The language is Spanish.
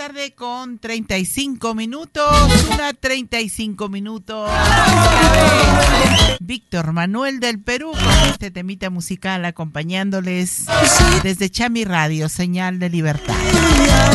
tarde con 35 minutos. 1:35 minutos. Víctor Manuel del Perú con este temita musical acompañándoles desde Chami Radio, señal de libertad.